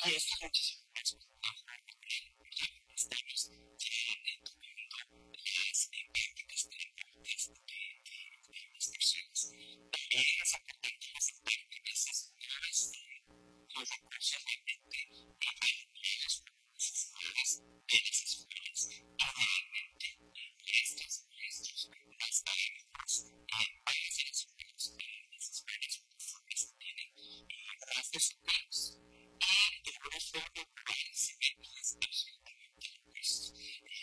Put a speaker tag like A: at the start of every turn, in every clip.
A: Y esto es muchísimo más complejo porque estamos tomando las prácticas terapéuticas de las personas. También es importante resaltar que a veces los recursos realmente las necesidades de las escuelas. Idealmente, estas maestros, las académicas, varias de las escuelas públicas tienen más desempeños y de alguna forma parece que no es absolutamente opuesto.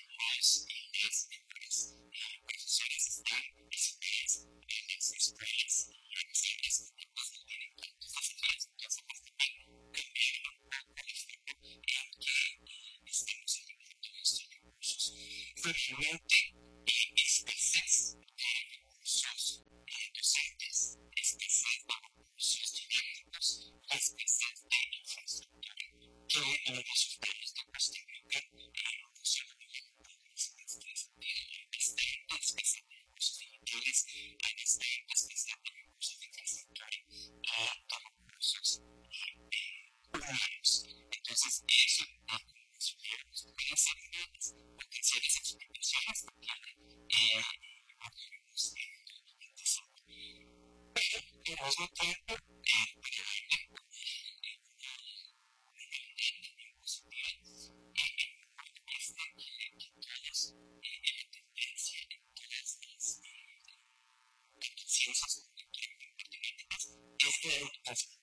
A: Las profesores están expuestas en las escuelas y en las áreas más que tienen tantos desafíos. Nosotros también cambiaron un poco la forma en que estamos alimentando estos recursos. Realmente, escasez de recursos docentes, escasez de recursos didácticos, escasez de infraestructura, que los resultados de Costa Rica no solo a nivel país, en este sentido, está escasez de recursos digitales, está escasez de recursos de infraestructura y de recursos humanos. Entonces, eso, como sugiero, pueden ser unas potenciales explicaciones también hablaremos en el 25. Pero, al mismo tiempo, para darle positiva, manifiesta que todas la tendencia en todas las ciencias pertinentes es que la educación